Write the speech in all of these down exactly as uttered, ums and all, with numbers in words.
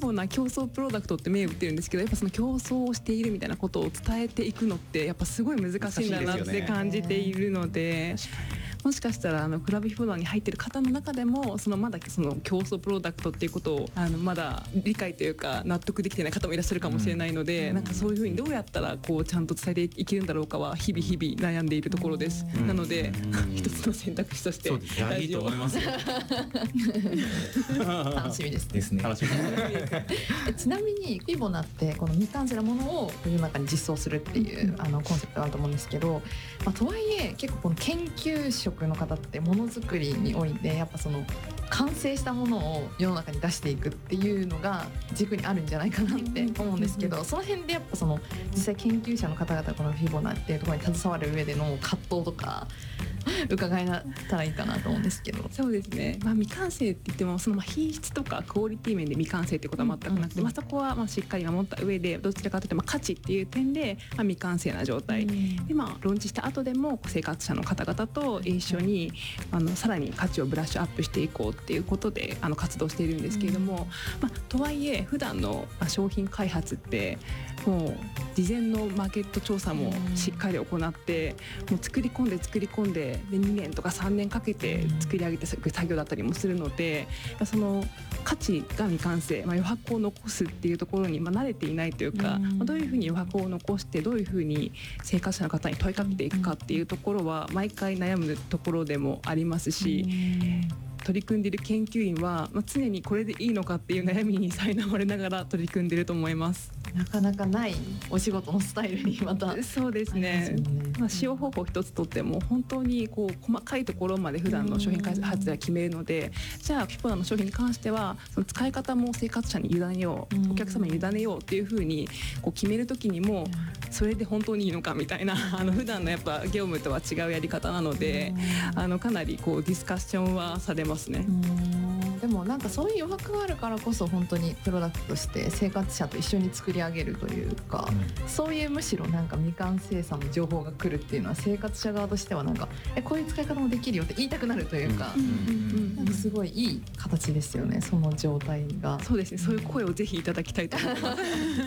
方な競争プロダクトって銘打ってるんですけど、やっぱその競争をしているみたいなことを伝えていくのってやっぱすごい難しいんだなって感じているので、もしかしたらあのクラブフィボナに入ってる方の中でもそのまだその競争プロダクトっていうことをあのまだ理解というか納得できてない方もいらっしゃるかもしれないので、うん、なんかそういうふうにどうやったらこうちゃんと伝えていけるんだろうかは日々日々悩んでいるところです、うん、なので、うん、一つの選択肢としていいと思います楽しみですですね楽しみちなみにフィボナってこの未完成なものを世の中に実装するっていう、うん、あのコンセプトがあると思うんですけど、まあ、とはいえ結構この研究職の方ってものづくりにおいてやっぱその完成したものを世の中に出していくっていうのが軸にあるんじゃないかなって思うんですけど、その辺でやっぱその実際研究者の方々このフィボナっていうところに携わる上での葛藤とか伺えたらいいかなと思うんですけど。 そうですね、まあ、未完成って言ってもそのまあ品質とかクオリティ面で未完成ってことは全くなくて、まあ、そこはまあしっかり守った上でどちらかというとまあ価値っていう点でまあ未完成な状態で、まあローンチした後でも生活者の方々と一緒にあのさらに価値をブラッシュアップしていこうっていうことであの活動しているんですけれども、まあ、とはいえ普段の商品開発ってもう事前のマーケット調査もしっかり行ってもう作り込んで作り込んででにねんとかさんねんかけて作り上げて作業だったりもするので、その価値が未完成、まあ、余白を残すっていうところにまあ慣れていないというか、まあ、どういうふうに余白を残してどういうふうに生活者の方に問いかけていくかっていうところは毎回悩むところでもありますし、取り組んでいる研究員は、まあ、常にこれでいいのかっていう悩みに苛まれながら取り組んでいると思います。 なかなかないお仕事のスタイルにまたそうですね、まあ、使用方法一つとっても本当にこう細かいところまで普段の商品開発では決めるので、じゃあフィボナの商品に関してはその使い方も生活者に委ねよう、お客様に委ねようっていうふうにこう決めるときにもそれで本当にいいのかみたいなあの普段のやっぱ業務とは違うやり方なので、あのかなりこうディスカッションはされますね。 でもなんかそういう余白があるからこそ本当にプロダクトとして生活者と一緒に作り上げるというか、うん、そういうむしろなんか未完成さの情報が来るっていうのは生活者側としてはなんかえこういう使い方もできるよって言いたくなるというか、なんかすごいいい形ですよね、その状態が。 そうですね、そういう声をぜひいただきたいと思います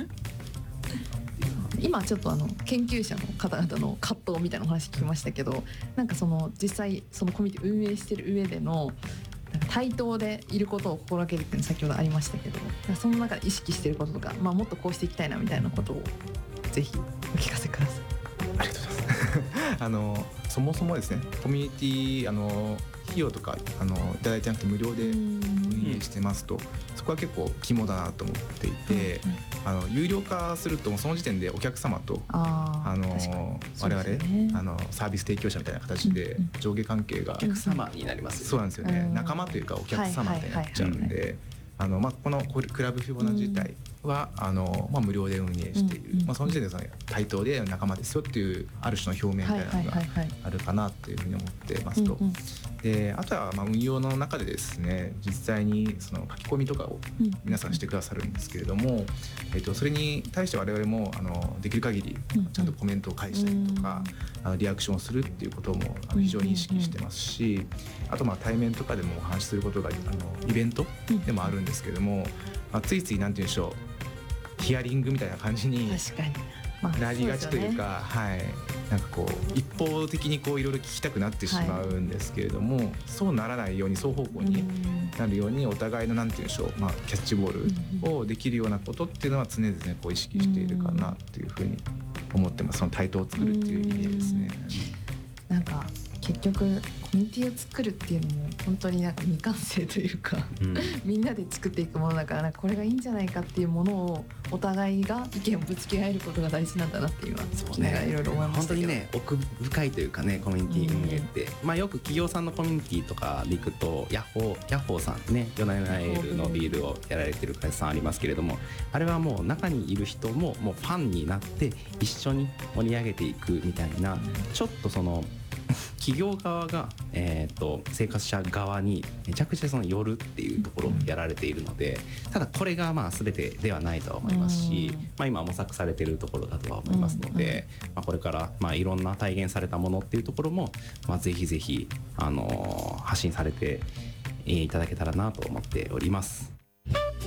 今ちょっとあの研究者の方々の葛藤みたいなお話聞きましたけど、なんかその実際そのコミュニティ運営してる上での対等でいることを心がけるっていうの先ほどありましたけど、その中で意識していることとか、まあ、もっとこうしていきたいなみたいなことをぜひお聞かせください。 ありがとうございますあのそもそもですねコミュニティあの費用とかあのいただいてなくて無料で運営してますと、そこは結構肝だなと思っていて、うんうん、あの有料化するともうその時点でお客様とああの我々、ね、あのサービス提供者みたいな形で上下関係が、 お客様になりますよね。 そうなんですよね、仲間というかお客様みたいになっちゃうんで、あのまあ、このクラブフィボナ自体は、うん、あのまあ、無料で運営している、うんうん、まあ、その時点でその対等で仲間ですよっていうある種の表明みたいなのがあるかなというふうに思ってますと、であとはまあ運用の中でですね実際にその書き込みとかを皆さんしてくださるんですけれども、えっとそれに対して我々もあのできる限りちゃんとコメントを返したりとか、あのリアクションをするっていうことも非常に意識してますし、あとまあ対面とかでもお話しすることがあのイベントでもあるんですけども、まあ、ついついなんて言うんでしょうヒアリングみたいな感じになりがちというか、はい、なんかこう一方的にこういろいろ聞きたくなってしまうんですけれども、はい、そうならないように双方向になるようにお互いのなんて言うんでしょう、まあ、キャッチボールをできるようなことっていうのは常々こう意識しているかなというふうに思ってます。その対等を作るっていう意味でですね。 なんか結局コミュニティを作るっていうのも本当になんか未完成というか、うん、みんなで作っていくものだから、なんかこれがいいんじゃないかっていうものをお互いが意見をぶつけ合えることが大事なんだなっていうのはそうね、いろいろ思いましたけど、 本当にね奥深いというかねコミュニティ運営って、うん、まあ、よく企業さんのコミュニティとかで行くとヤッホーヤッホーさんねヨナヨナエールのビールをやられてる会社さんありますけれども、あれはもう中にいる人ももうファンになって一緒に盛り上げていくみたいな、うん、ちょっとその企業側が、えー、と生活者側にめちゃくちゃその寄るっていうところをやられているので、ただこれがまあ全てではないとは思いますし、まあ、今模索されているところだとは思いますので、まあ、これからまあいろんな体現されたものっていうところも、まあ、ぜひぜひ、あのー、発信されていただけたらなと思っております。